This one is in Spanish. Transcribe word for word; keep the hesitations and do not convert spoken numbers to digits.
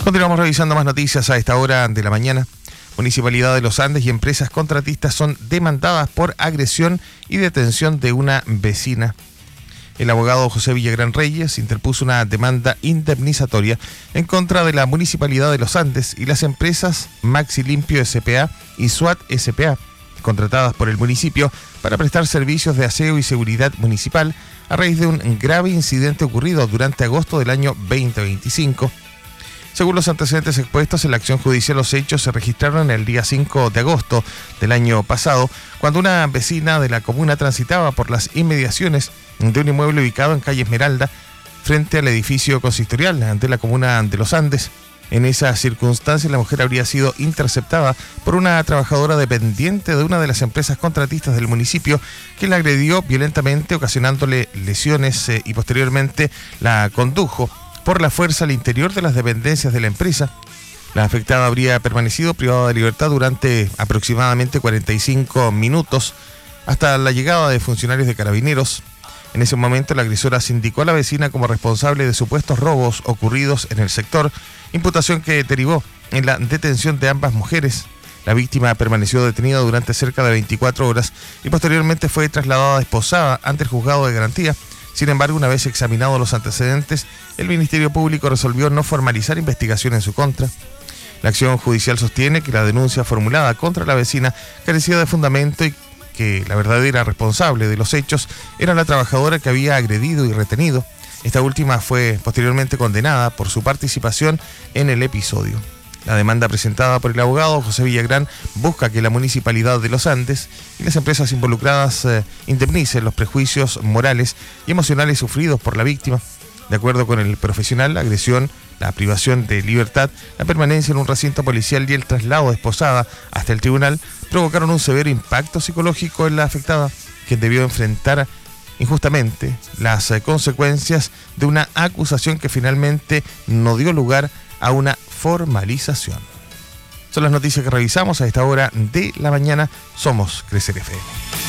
Continuamos revisando más noticias a esta hora de la mañana. Municipalidad de Los Andes y empresas contratistas son demandadas por agresión y detención de una vecina. El abogado José Villagrán Reyes interpuso una demanda indemnizatoria en contra de la Municipalidad de Los Andes y las empresas Maxi Limpio S P A y SWAT S P A, contratadas por el municipio para prestar servicios de aseo y seguridad municipal a raíz de un grave incidente ocurrido durante agosto del año veinte veinticinco. Según los antecedentes expuestos en la acción judicial, los hechos se registraron el día cinco de agosto del año pasado, cuando una vecina de la comuna transitaba por las inmediaciones de un inmueble ubicado en calle Esmeralda, frente al edificio consistorial de la comuna de Los Andes. En esa circunstancia, la mujer habría sido interceptada por una trabajadora dependiente de una de las empresas contratistas del municipio, que la agredió violentamente, ocasionándole lesiones eh, y posteriormente la condujo por la fuerza al interior de las dependencias de la empresa. La afectada habría permanecido privada de libertad durante aproximadamente cuarenta y cinco minutos hasta la llegada de funcionarios de Carabineros. En ese momento, la agresora se indicó a la vecina como responsable de supuestos robos ocurridos en el sector, imputación que derivó en la detención de ambas mujeres. La víctima permaneció detenida durante cerca de veinticuatro horas y posteriormente fue trasladada esposada ante el juzgado de garantía. Sin embargo, una vez examinados los antecedentes, el Ministerio Público resolvió no formalizar investigación en su contra. La acción judicial sostiene que la denuncia formulada contra la vecina carecía de fundamento y que la verdadera responsable de los hechos era la trabajadora que había agredido y retenido. Esta última fue posteriormente condenada por su participación en el episodio. La demanda presentada por el abogado José Villagrán busca que la Municipalidad de Los Andes y las empresas involucradas eh, indemnicen los prejuicios morales y emocionales sufridos por la víctima. De acuerdo con el profesional, la agresión, la privación de libertad, la permanencia en un recinto policial y el traslado de esposada hasta el tribunal provocaron un severo impacto psicológico en la afectada, quien debió enfrentar injustamente las eh, consecuencias de una acusación que finalmente no dio lugar a una formalización. Son las noticias que revisamos a esta hora de la mañana. Somos Crecer F M.